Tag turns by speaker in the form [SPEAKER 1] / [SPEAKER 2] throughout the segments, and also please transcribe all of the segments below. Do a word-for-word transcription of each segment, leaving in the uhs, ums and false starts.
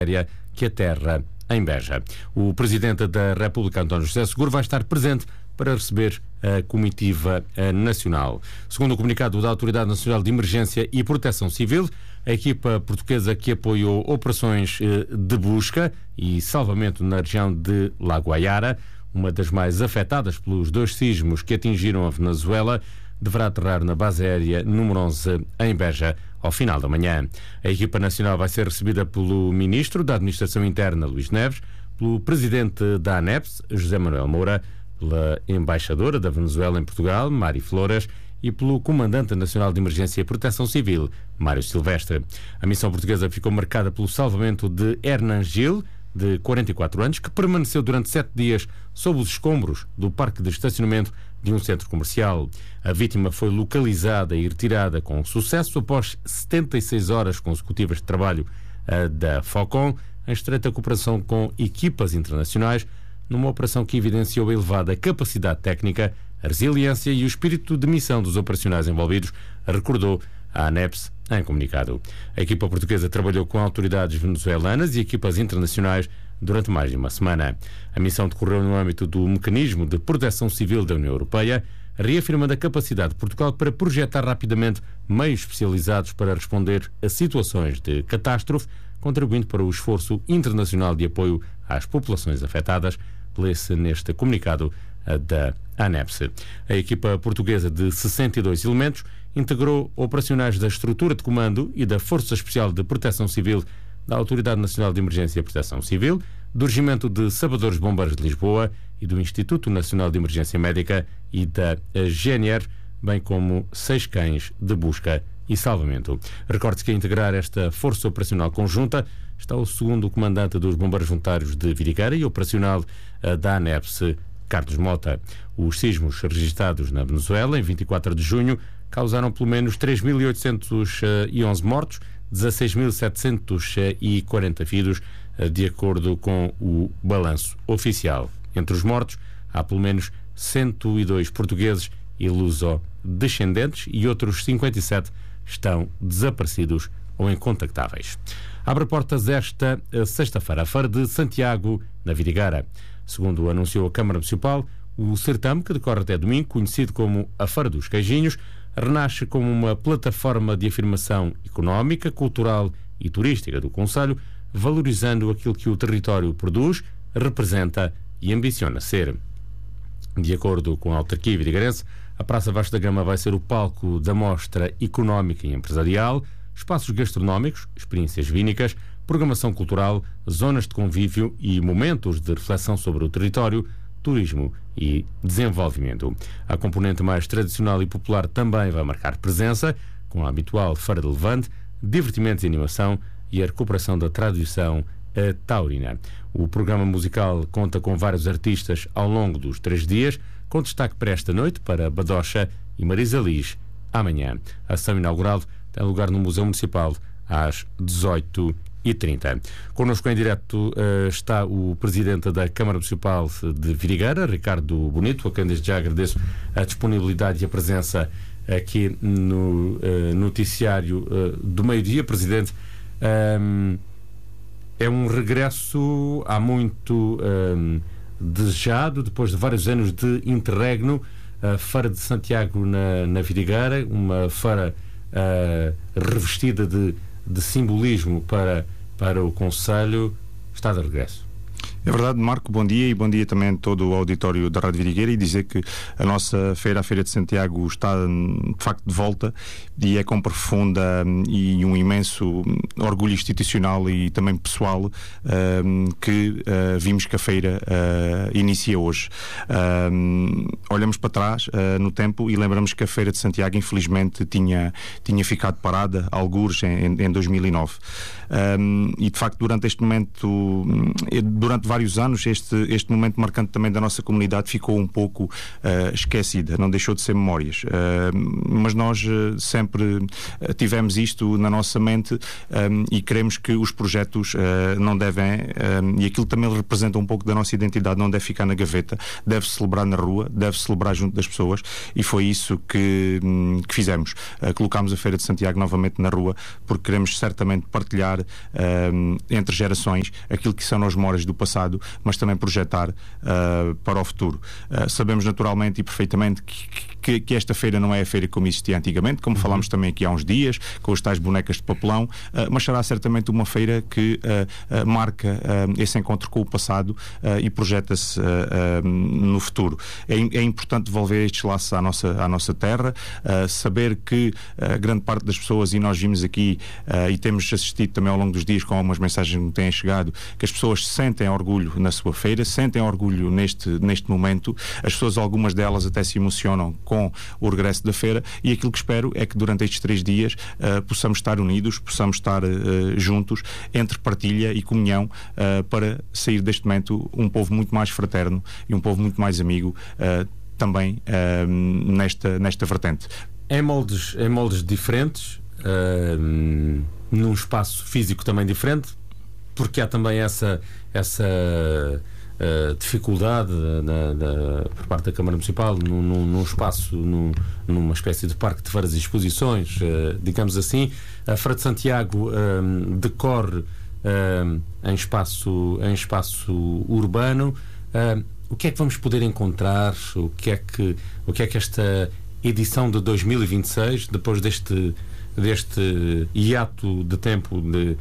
[SPEAKER 1] que aterra em Beja. O Presidente da República, António José Seguro, vai estar presente para receber a comitiva nacional. Segundo o comunicado da Autoridade Nacional de Emergência e Proteção Civil, a equipa portuguesa que apoiou operações de busca e salvamento na região de La Guaiara, uma das mais afetadas pelos dois sismos que atingiram a Venezuela, deverá aterrar na base aérea número onze em Beja ao final da manhã. A equipa nacional vai ser recebida pelo Ministro da Administração Interna, Luís Neves, pelo Presidente da ANEPS, José Manuel Moura, pela Embaixadora da Venezuela em Portugal, Mari Flores, e pelo Comandante Nacional de Emergência e Proteção Civil, Mário Silvestre. A missão portuguesa ficou marcada pelo salvamento de Hernan Gil, de quarenta e quatro anos, que permaneceu durante sete dias sob os escombros do parque de estacionamento de um centro comercial. A vítima foi localizada e retirada com sucesso após setenta e seis horas consecutivas de trabalho uh, da FOCOM, em estreita cooperação com equipas internacionais, numa operação que evidenciou a elevada capacidade técnica, a resiliência e o espírito de missão dos operacionais envolvidos, recordou a ANEPS em comunicado. A equipa portuguesa trabalhou com autoridades venezuelanas e equipas internacionais durante mais de uma semana. A missão decorreu no âmbito do Mecanismo de Proteção Civil da União Europeia, reafirmando a capacidade de Portugal para projetar rapidamente meios especializados para responder a situações de catástrofe, contribuindo para o esforço internacional de apoio às populações afetadas, lê-se neste comunicado da ANEPS. A equipa portuguesa de sessenta e dois elementos integrou operacionais da Estrutura de Comando e da Força Especial de Proteção Civil da Autoridade Nacional de Emergência e Proteção Civil, do Regimento de Salvadores Bombeiros de Lisboa e do Instituto Nacional de Emergência Médica e da G N R, bem como seis cães de busca e salvamento. Recorde-se que a integrar esta força operacional conjunta está o segundo comandante dos Bombeiros Voluntários de Vidigueira e operacional da ANEPS, Carlos Mota. Os sismos registrados na Venezuela em vinte e quatro de junho causaram pelo menos três mil oitocentos e onze mortos, dezasseis mil setecentos e quarenta feridos, de acordo com o balanço oficial. Entre os mortos, há pelo menos cento e dois portugueses e luso-descendentes e outros cinquenta e sete estão desaparecidos ou incontactáveis. Abre portas esta sexta-feira a Feira de Santiago, na Vidigueira. Segundo anunciou a Câmara Municipal, o certame, que decorre até domingo, conhecido como a Feira dos Queijinhos, renasce como uma plataforma de afirmação económica, cultural e turística do concelho, valorizando aquilo que o território produz, representa e ambiciona ser. De acordo com a autarquia vidigueirense, a Praça Vasco da Gama vai ser o palco da mostra económica e empresarial, espaços gastronómicos, experiências vínicas, programação cultural, zonas de convívio e momentos de reflexão sobre o território, turismo e desenvolvimento. A componente mais tradicional e popular também vai marcar presença, com a habitual Feira de Levante, divertimentos e animação e a recuperação da tradição taurina. O programa musical conta com vários artistas ao longo dos três dias, com destaque para esta noite para Badocha e Marisa Liz amanhã. A ação inaugural tem lugar no Museu Municipal às dezoito e trinta. Connosco em direto uh, está o Presidente da Câmara Municipal de Vidigueira, Ricardo Bonito, a quem desde já agradeço a disponibilidade e a presença aqui no uh, noticiário uh, do meio-dia. Presidente, um, é um regresso há muito um, desejado, depois de vários anos de interregno, a Feira de Santiago na, na Vidigueira, uma feira uh, revestida de de simbolismo para, para o concelho, está de regresso.
[SPEAKER 2] É verdade, Marco, bom dia e bom dia também a todo o auditório da Rádio Vidigueira, e dizer que a nossa feira, a Feira de Santiago, está de facto de volta e é com profunda e um imenso orgulho institucional e também pessoal uh, que uh, vimos que a feira uh, inicia hoje. Uh, olhamos para trás uh, no tempo e lembramos que a Feira de Santiago infelizmente tinha, tinha ficado parada, algures, em, em dois mil e nove. Uh, e de facto durante este momento, durante vários anos este, este momento marcante também da nossa comunidade ficou um pouco uh, esquecida, não deixou de ser memórias. Uh, mas nós uh, sempre uh, tivemos isto na nossa mente um, e queremos que os projetos uh, não devem, um, e aquilo também representa um pouco da nossa identidade, não deve ficar na gaveta, deve celebrar na rua, deve celebrar junto das pessoas, e foi isso que, um, que fizemos. Uh, colocámos a Feira de Santiago novamente na rua, porque queremos certamente partilhar um, entre gerações aquilo que são as memórias do passado, mas também projetar uh, para o futuro. Uh, sabemos naturalmente e perfeitamente que, que, que esta feira não é a feira como existia antigamente, como falámos também aqui há uns dias, com as tais bonecas de papelão, uh, mas será certamente uma feira que uh, uh, marca uh, esse encontro com o passado uh, e projeta-se uh, uh, no futuro. É, é importante devolver estes laços à nossa, à nossa terra, uh, saber que uh, grande parte das pessoas, e nós vimos aqui uh, e temos assistido também ao longo dos dias com algumas mensagens que me têm chegado, que as pessoas sentem orgulho na sua feira, sentem orgulho neste, neste momento. As pessoas, algumas delas até se emocionam com o regresso da feira, e aquilo que espero é que durante estes três dias uh, possamos estar unidos, possamos estar uh, juntos, entre partilha e comunhão, uh, para sair deste momento um povo muito mais fraterno e um povo muito mais amigo, uh, também uh, nesta, nesta vertente.
[SPEAKER 1] Em moldes, em moldes diferentes, uh, num espaço físico também diferente, porque há também essa, essa uh, dificuldade na, na, por parte da Câmara Municipal num, num, num espaço, num, numa espécie de parque de várias exposições, uh, digamos assim. A Feira de Santiago uh, decorre uh, em, espaço, em espaço urbano. Uh, o que é que vamos poder encontrar? O que é que, o que é que esta edição de dois mil e vinte e seis, depois deste, deste hiato de tempo de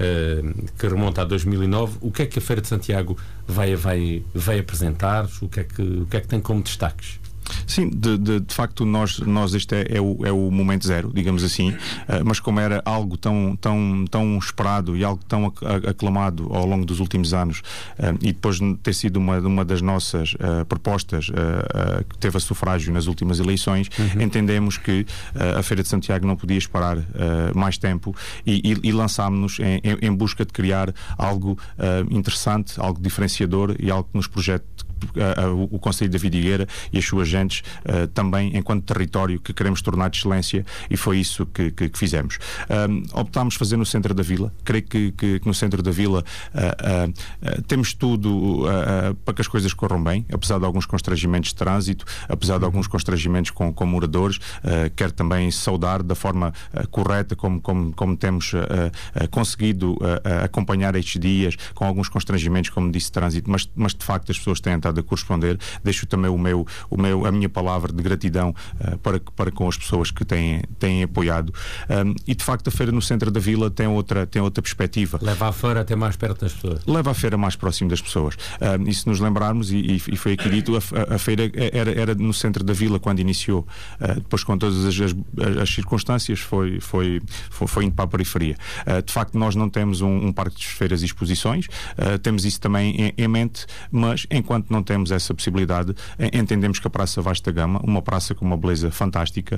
[SPEAKER 1] Uh, que remonta a dois mil e nove, o que é que a Feira de Santiago vai, vai, vai apresentar? O que, é que, o que é que tem como destaques?
[SPEAKER 2] Sim, de, de, de facto nós, nós este é, é, o, é o momento zero, digamos assim, uh, mas como era algo tão, tão, tão esperado e algo tão ac aclamado ao longo dos últimos anos, uh, e depois de ter sido uma, uma das nossas uh, propostas uh, uh, que teve a sufrágio nas últimas eleições, uhum. entendemos que uh, a Feira de Santiago não podia esperar uh, mais tempo, e, e, e lançámos-nos em, em, em busca de criar algo uh, interessante, algo diferenciador e algo que nos projete Uh, uh, o Concelho da Vidigueira e as suas gentes uh, também enquanto território que queremos tornar de excelência, e foi isso que, que, que fizemos. Um, optámos fazer no centro da vila. Creio que, que, que no centro da vila uh, uh, uh, temos tudo uh, uh, para que as coisas corram bem, apesar de alguns constrangimentos de trânsito, apesar de alguns constrangimentos com, com moradores. Uh, quero também saudar da forma uh, correta como, como, como temos uh, uh, conseguido uh, uh, acompanhar estes dias, com alguns constrangimentos, como disse, trânsito, mas, mas de facto as pessoas têm estado a corresponder. Deixo também o meu, o meu, a minha palavra de gratidão uh, para, para com as pessoas que têm, têm apoiado. Um, e de facto a feira no centro da vila tem outra, tem outra perspectiva.
[SPEAKER 1] Leva a feira até mais perto das pessoas.
[SPEAKER 2] Leva a feira mais próximo das pessoas. Um, e se nos lembrarmos, e, e foi aqui dito, a, a feira era, era no centro da vila quando iniciou. Uh, depois, com todas as, as, as circunstâncias, foi, foi, foi, foi indo para a periferia. Uh, de facto, nós não temos um, um parque de feiras e exposições, uh, temos isso também em, em mente, mas enquanto não temos essa possibilidade, entendemos que a Praça Vasta Gama, uma praça com uma beleza fantástica,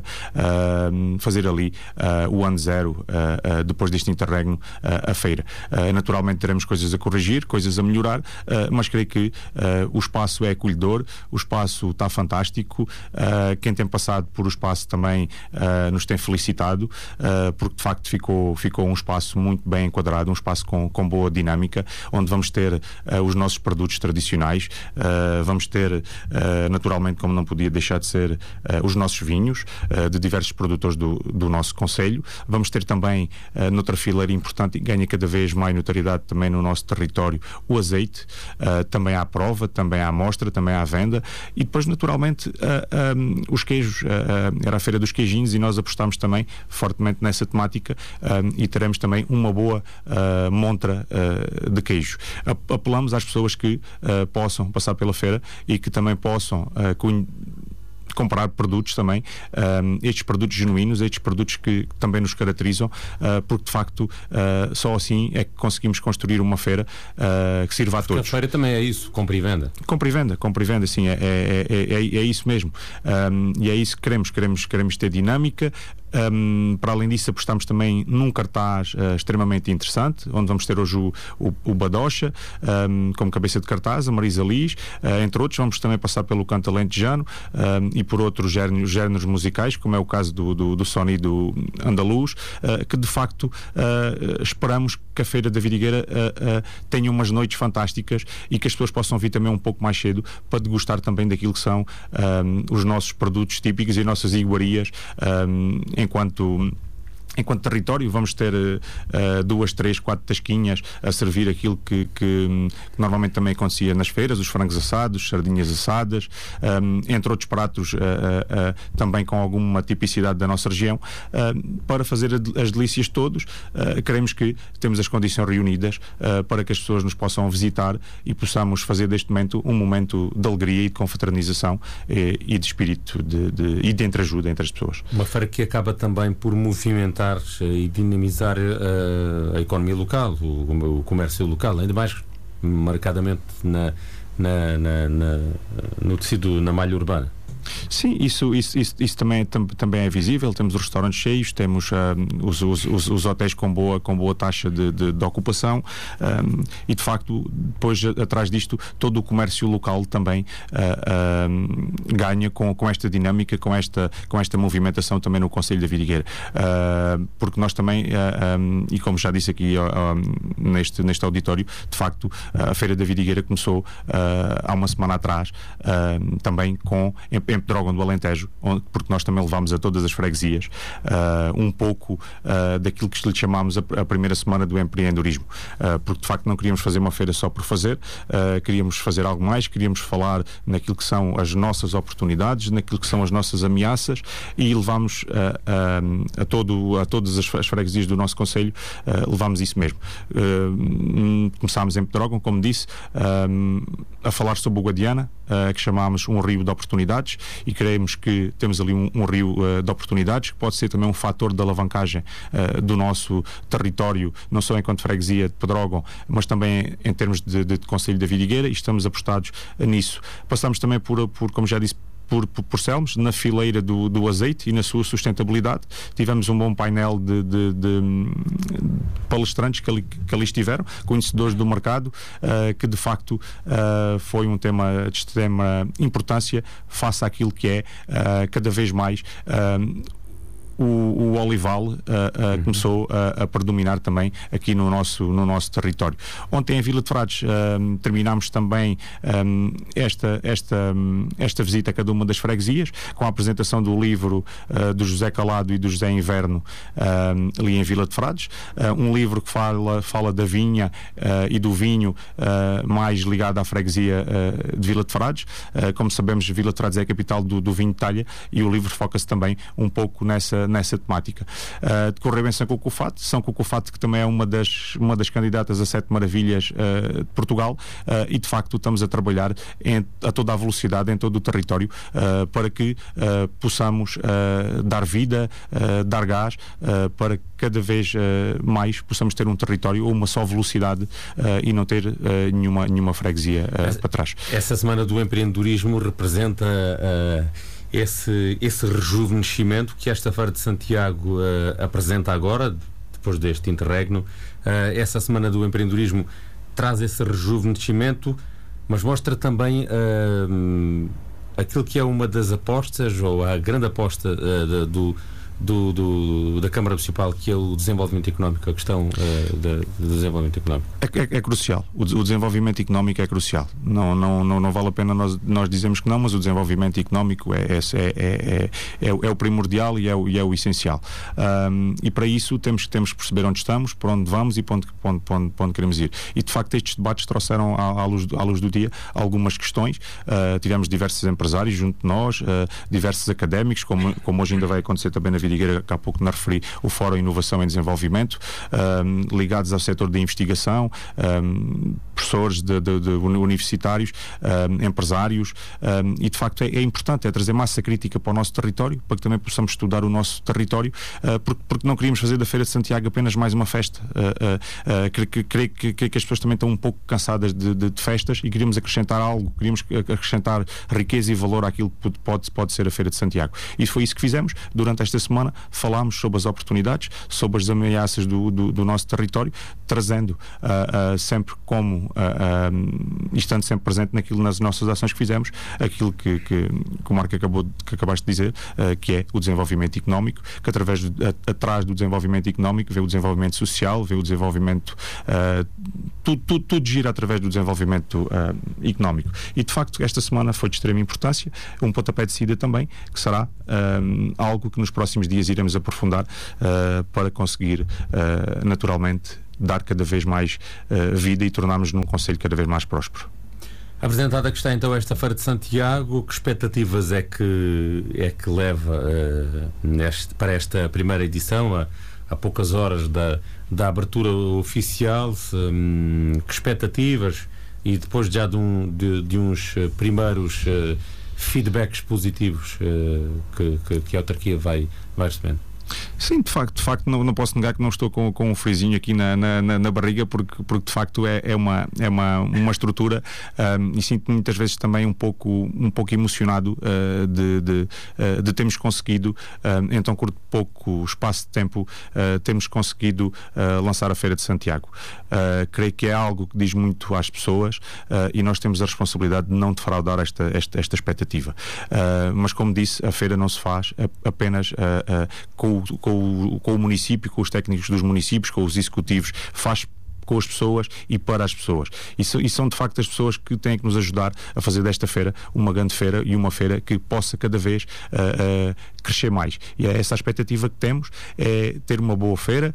[SPEAKER 2] uh, fazer ali uh, o ano zero, uh, uh, depois deste interregno, uh, a feira. Uh, naturalmente teremos coisas a corrigir, coisas a melhorar, uh, mas creio que uh, o espaço é acolhedor, o espaço está fantástico, uh, quem tem passado por o espaço também uh, nos tem felicitado, uh, porque de facto ficou, ficou um espaço muito bem enquadrado, um espaço com, com boa dinâmica, onde vamos ter uh, os nossos produtos tradicionais. Uh, vamos ter, uh, naturalmente, como não podia deixar de ser, uh, os nossos vinhos, uh, de diversos produtores do, do nosso concelho. Vamos ter também, uh, noutra fileira importante, e ganha cada vez mais notoriedade também no nosso território, o azeite, uh, também à prova, também à amostra, também à venda, e depois, naturalmente, uh, um, os queijos. Uh, uh, era a Feira dos Queijinhos e nós apostámos também fortemente nessa temática, um, e teremos também uma boa uh, montra uh, de queijo. Apelamos às pessoas que uh, possam passar pela feira e que também possam uh, cunho, comprar produtos também, um, estes produtos genuínos, estes produtos que também nos caracterizam, uh, porque de facto uh, só assim é que conseguimos construir uma feira uh, que sirva a
[SPEAKER 1] porque
[SPEAKER 2] todos.
[SPEAKER 1] A feira também é isso, compra e venda.
[SPEAKER 2] Compra e venda, compra e venda, sim, é, é, é, é, é isso mesmo. Um, e é isso que queremos, queremos, queremos ter dinâmica. Um, para além disso, apostamos também num cartaz uh, extremamente interessante, onde vamos ter hoje o, o, o Badocha um, como cabeça de cartaz, a Marisa Liz, uh, entre outros. Vamos também passar pelo canto alentejano um, e por outros géneros, géneros musicais, como é o caso do, do, do sonido andaluz, uh, que de facto uh, esperamos que a Feira da Vidigueira uh, uh, tenha umas noites fantásticas e que as pessoas possam vir também um pouco mais cedo para degustar também daquilo que são um, os nossos produtos típicos e nossas iguarias um, enquanto Enquanto território. Vamos ter uh, duas, três, quatro tasquinhas a servir aquilo que, que, que normalmente também acontecia nas feiras, os frangos assados, sardinhas assadas, um, entre outros pratos uh, uh, uh, também com alguma tipicidade da nossa região, uh, para fazer as delícias todos. Uh, queremos que temos as condições reunidas uh, para que as pessoas nos possam visitar e possamos fazer deste momento um momento de alegria e de confraternização e, e de espírito de, de, e de entreajuda entre as pessoas.
[SPEAKER 1] Uma feira que acaba também por movimentar e dinamizar uh, a economia local, o, o comércio local, ainda mais marcadamente na, na, na, na, no tecido, na malha urbana.
[SPEAKER 2] Sim, isso, isso, isso, isso também, tam, também é visível. Temos os restaurantes cheios, temos uh, os, os, os, os hotéis com boa, com boa taxa de, de, de ocupação um, e de facto depois atrás disto todo o comércio local também uh, um, ganha com, com esta dinâmica, com esta, com esta movimentação também no Concelho da Vidigueira, uh, porque nós também uh, um, e como já disse aqui uh, um, neste, neste auditório, de facto uh, a Feira da Vidigueira começou uh, há uma semana atrás uh, também com em, em Pedrógão do Alentejo, onde, porque nós também levámos a todas as freguesias uh, um pouco uh, daquilo que lhe chamámos a, a primeira semana do empreendedorismo, uh, porque de facto não queríamos fazer uma feira só por fazer, uh, queríamos fazer algo mais, queríamos falar naquilo que são as nossas oportunidades, naquilo que são as nossas ameaças e levámos uh, uh, a, todo, a todas as, as freguesias do nosso concelho, uh, levámos isso mesmo. Uh, começámos em Pedrógão, como disse, uh, a falar sobre o Guadiana, uh, que chamámos um rio de oportunidades, e creemos que temos ali um, um rio uh, de oportunidades que pode ser também um fator de alavancagem uh, do nosso território, não só enquanto freguesia de Pedrógão, mas também em termos de, de, de Concelho da Vidigueira, e estamos apostados uh, nisso. Passamos também por, por, como já disse, Por, por, por Selmos, na fileira do, do azeite e na sua sustentabilidade. Tivemos um bom painel de, de, de, de palestrantes que ali, que ali estiveram, conhecedores do mercado, uh, que de facto uh, foi um tema de extrema importância face àquilo que é uh, cada vez mais uh, O, o olival uh, uh, uhum. começou a, a predominar também aqui no nosso, no nosso território. Ontem em Vila de Frades uh, terminámos também um, esta, esta, um, esta visita a cada uma das freguesias, com a apresentação do livro uh, do José Calado e do José Inverno uh, ali em Vila de Frades, uh, um livro que fala, fala da vinha uh, e do vinho uh, mais ligado à freguesia uh, de Vila de Frades. Uh, como sabemos, Vila de Frades é a capital do, do vinho de talha, e o livro foca-se também um pouco nessa nessa temática. Uh, decorreu bem São Cucufate, São Cucufate que também é uma das, uma das candidatas a sete maravilhas uh, de Portugal, uh, e de facto estamos a trabalhar em, a toda a velocidade em todo o território uh, para que uh, possamos uh, dar vida, uh, dar gás, uh, para que cada vez uh, mais possamos ter um território ou uma só velocidade uh, e não ter uh, nenhuma, nenhuma freguesia uh,
[SPEAKER 1] essa,
[SPEAKER 2] para trás.
[SPEAKER 1] Essa semana do empreendedorismo representa uh... Esse, esse rejuvenescimento que esta Feira de Santiago uh, apresenta agora, depois deste interregno. Uh, essa Semana do Empreendedorismo traz esse rejuvenescimento, mas mostra também uh, aquilo que é uma das apostas, ou a grande aposta uh, do, do, do, da Câmara Municipal, que é o desenvolvimento económico, a questão uh, de, de desenvolvimento económico.
[SPEAKER 2] É, é, é crucial. O, o desenvolvimento económico é crucial. Não, não, não, não vale a pena nós, nós dizermos que não, mas o desenvolvimento económico é, é, é, é, é, é o primordial e é o, e é o essencial. Um, e para isso temos, temos que perceber onde estamos, para onde vamos e para onde, para onde, para onde, para onde queremos ir. E de facto estes debates trouxeram à, à, luz, à luz do dia algumas questões. Uh, tivemos diversos empresários junto de nós, uh, diversos académicos, como, como hoje ainda vai acontecer também na Vidigueira, que há pouco não referi, o Fórum Inovação e Desenvolvimento, um, ligados ao setor da investigação, um, professores professores, de, de, de universitários, uh, empresários, uh, e de facto é, é importante, é trazer massa crítica para o nosso território, para que também possamos estudar o nosso território, uh, porque, porque não queríamos fazer da Feira de Santiago apenas mais uma festa. Uh, uh, uh, creio, que, creio que, que as pessoas também estão um pouco cansadas de, de, de festas e queríamos acrescentar algo, queríamos acrescentar riqueza e valor àquilo que pode, pode ser a Feira de Santiago. E foi isso que fizemos. Durante esta semana falámos sobre as oportunidades, sobre as ameaças do, do, do nosso território, trazendo uh, uh, sempre como, uh, uh, e estando sempre presente naquilo, nas nossas ações que fizemos, aquilo que, que, que o Marco acabou, que acabaste de dizer, uh, que é o desenvolvimento económico, que através do, a, atrás do desenvolvimento económico vê o desenvolvimento social, vê o desenvolvimento, uh, tudo, tudo, tudo gira através do desenvolvimento uh, económico. E de facto esta semana foi de extrema importância, um pontapé de saída também, que será um, algo que nos próximos dias iremos aprofundar uh, para conseguir uh, naturalmente dar cada vez mais uh, vida e tornarmos num concelho cada vez mais próspero.
[SPEAKER 1] Apresentada que está então esta Feira de Santiago, que expectativas é que, é que leva uh, neste, para esta primeira edição, a, a poucas horas da, da abertura oficial? Um, que expectativas, e depois já de, um, de, de uns primeiros uh, feedbacks positivos uh, que, que, que a autarquia vai, vai recebendo?
[SPEAKER 2] Sim, de facto, de facto não, não posso negar que não estou com, com um frisinho aqui na, na, na barriga, porque, porque de facto é, é, uma, é uma, uma estrutura, um, e sinto-me muitas vezes também um pouco, um pouco emocionado uh, de, de, uh, de termos conseguido, uh, em tão curto pouco espaço de tempo, uh, termos conseguido uh, lançar a Feira de Santiago. Uh, creio que é algo que diz muito às pessoas, uh, e nós temos a responsabilidade de não defraudar esta, esta, esta expectativa. Uh, mas como disse, a feira não se faz apenas uh, uh, com Com o, com o município, com os técnicos dos municípios, com os executivos, faz com as pessoas e para as pessoas. E, so, e são de facto as pessoas que têm que nos ajudar a fazer desta feira uma grande feira e uma feira que possa cada vez uh, uh, crescer mais. E é essa a expectativa que temos, é ter uma boa feira,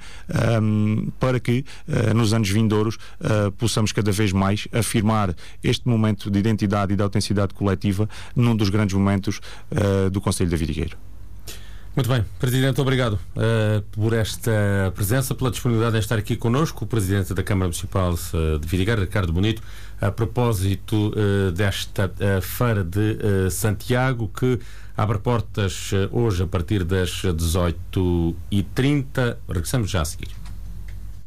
[SPEAKER 2] um, para que uh, nos anos vindouros uh, possamos cada vez mais afirmar este momento de identidade e de autenticidade coletiva num dos grandes momentos uh, do Concelho da Vidigueira.
[SPEAKER 1] Muito bem, Presidente, obrigado uh, por esta presença, pela disponibilidade em estar aqui connosco, o Presidente da Câmara Municipal uh, de Vidigueira, Ricardo Bonito, a propósito uh, desta uh, Feira de uh, Santiago, que abre portas uh, hoje a partir das dezoito e trinta. Regressamos já a seguir.